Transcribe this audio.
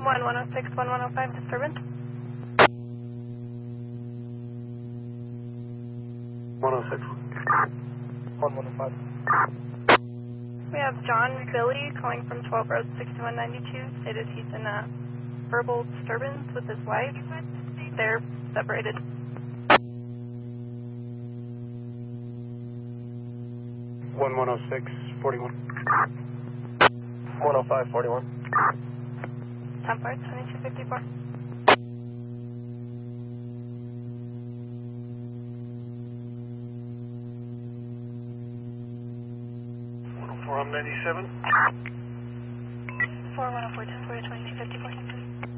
1106, 1105 disturbance. 106. 1105. We have John Billy calling from 12 Road 6192, stated he's in a verbal disturbance with his wife. They're separated. 1106, 41. 105, 41. 10 parts, 2254. 104, I'm 97. 4104, 10 2254.